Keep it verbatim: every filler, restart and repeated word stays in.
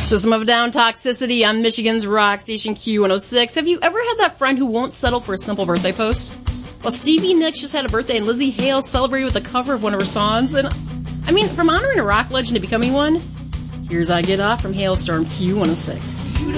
System of a Down Toxicity on Michigan's Rock Station Q one oh six. Have you ever had that friend who won't settle for a simple birthday post? Well, Stevie Nicks just had a birthday, and Lizzie Hale celebrated with a cover of one of her songs. And, I mean, from honoring a rock legend to becoming one, here's I Get Off from Hailstorm Q one oh six.